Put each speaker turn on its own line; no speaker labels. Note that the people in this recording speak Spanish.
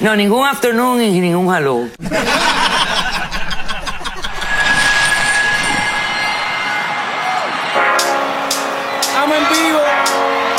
No, ningún afternoon y ningún hello.
¡Estamos en vivo!